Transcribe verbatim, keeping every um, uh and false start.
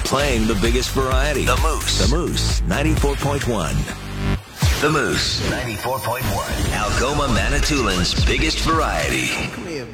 Playing the biggest variety. The Moose. The Moose, ninety-four point one. The Moose, ninety-four point one. Algoma Manitoulин's biggest variety.